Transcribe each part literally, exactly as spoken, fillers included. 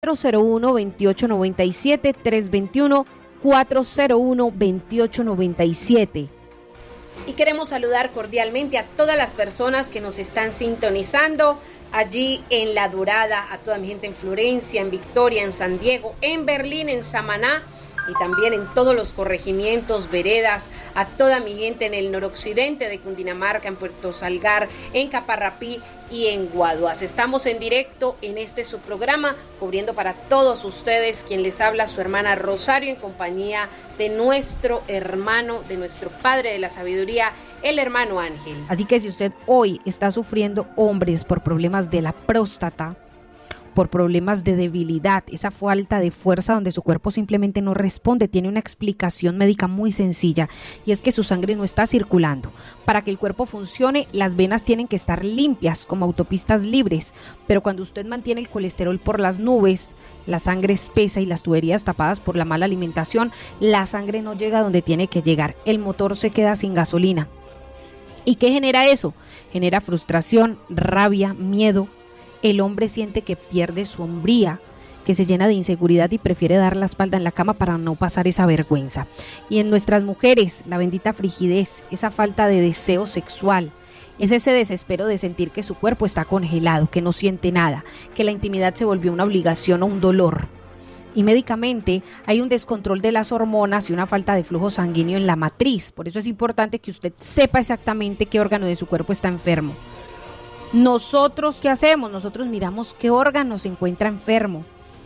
cuatro cero uno, veintiocho noventa y siete, tres dos uno, cuatro cero uno, veintiocho noventa y siete. Y queremos saludar cordialmente a todas las personas que nos están sintonizando allí en La Dorada, a toda mi gente en Florencia, en Victoria, en San Diego, en Berlín, en Samaná y también en todos los corregimientos, veredas, a toda mi gente en el noroccidente de Cundinamarca, en Puerto Salgar, en Caparrapí y en Guaduas. Estamos en directo en este subprograma, cubriendo para todos ustedes, quien les habla, su hermana Rosario, en compañía de nuestro hermano, de nuestro Padre de la Sabiduría, el hermano Ángel. Así que si usted hoy está sufriendo, hombres, por problemas de la próstata, por problemas de debilidad, esa falta de fuerza donde su cuerpo simplemente no responde, tiene una explicación médica muy sencilla, y es que su sangre no está circulando. Para que el cuerpo funcione, las venas tienen que estar limpias, como autopistas libres, pero cuando usted mantiene el colesterol por las nubes, la sangre espesa y las tuberías tapadas por la mala alimentación, la sangre no llega donde tiene que llegar, el motor se queda sin gasolina. ¿Y qué genera eso? Genera frustración, rabia, miedo. El hombre siente que pierde su hombría, que se llena de inseguridad y prefiere dar la espalda en la cama para no pasar esa vergüenza. Y en nuestras mujeres, la bendita frigidez, esa falta de deseo sexual, es ese desespero de sentir que su cuerpo está congelado, que no siente nada, que la intimidad se volvió una obligación o un dolor. Y médicamente hay un descontrol de las hormonas y una falta de flujo sanguíneo en la matriz. Por eso es importante que usted sepa exactamente qué órgano de su cuerpo está enfermo. Nosotros, ¿qué hacemos? Nosotros miramos qué órgano se encuentra enfermo.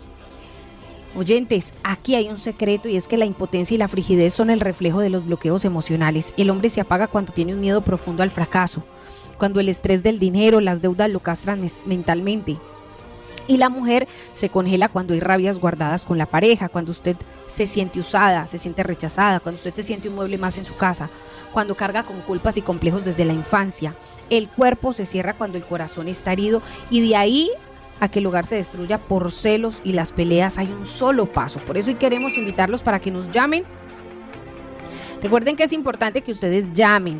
Oyentes, aquí hay un secreto, y es que la impotencia y la frigidez son el reflejo de los bloqueos emocionales. El hombre se apaga cuando tiene un miedo profundo al fracaso, cuando el estrés del dinero, las deudas lo castran mentalmente. Y la mujer se congela cuando hay rabias guardadas con la pareja, cuando usted se siente usada, se siente rechazada, cuando usted se siente un mueble más en su casa, cuando carga con culpas y complejos desde la infancia. El cuerpo se cierra cuando el corazón está herido, y de ahí a que el hogar se destruya por celos y las peleas hay un solo paso. Por eso hoy queremos invitarlos para que nos llamen. Recuerden que es importante que ustedes llamen.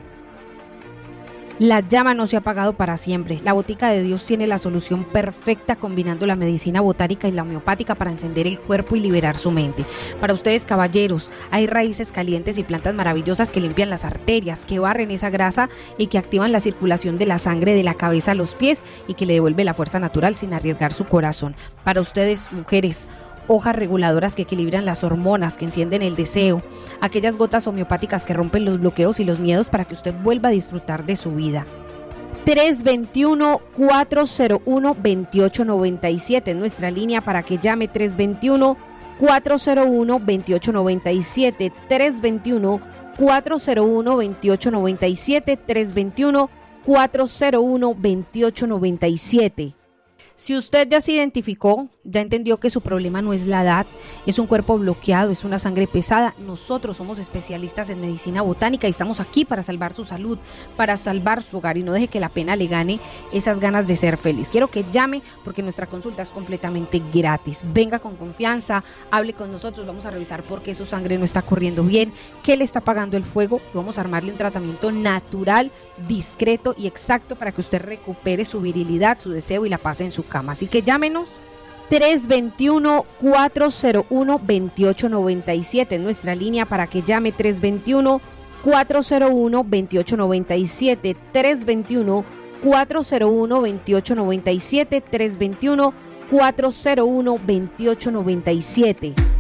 La llama no se ha apagado para siempre. La Botica de Dios tiene la solución perfecta, combinando la medicina botánica y la homeopática para encender el cuerpo y liberar su mente. Para ustedes, caballeros, hay raíces calientes y plantas maravillosas que limpian las arterias, que barren esa grasa y que activan la circulación de la sangre de la cabeza a los pies y que le devuelve la fuerza natural sin arriesgar su corazón. Para ustedes, mujeres, hojas reguladoras que equilibran las hormonas, que encienden el deseo, aquellas gotas homeopáticas que rompen los bloqueos y los miedos para que usted vuelva a disfrutar de su vida. tres dos uno, cuatro cero uno, veintiocho noventa y siete es nuestra línea para que llame. Tres dos uno, cuatro cero uno, veintiocho noventa y siete, tres dos uno, cuatro cero uno, veintiocho noventa y siete, tres dos uno, cuatro cero uno, veintiocho noventa y siete. Si usted ya se identificó, ya entendió que su problema no es la edad, es un cuerpo bloqueado, es una sangre pesada, nosotros somos especialistas en medicina botánica y estamos aquí para salvar su salud, para salvar su hogar, y no deje que la pena le gane esas ganas de ser feliz. Quiero que llame porque nuestra consulta es completamente gratis. Venga con confianza, hable con nosotros, vamos a revisar por qué su sangre no está corriendo bien, qué le está apagando el fuego, y vamos a armarle un tratamiento natural, discreto y exacto para que usted recupere su virilidad, su deseo y la paz en su cama. Así que llámenos. Tres dos uno, cuatro cero uno, veintiocho noventa y siete, nuestra línea para que llame. Tres dos uno, cuatro cero uno, veintiocho noventa y siete, tres dos uno, cuatro cero uno, veintiocho noventa y siete, tres dos uno, cuatro cero uno, veintiocho noventa y siete.